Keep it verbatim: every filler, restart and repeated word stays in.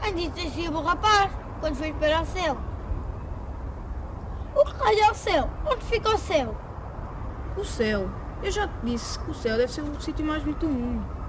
Antes descia o rapaz, quando foi para o céu. O que raio é o céu? Onde fica o céu? O céu. Eu já te disse que o céu deve ser o sítio mais bonito do mundo.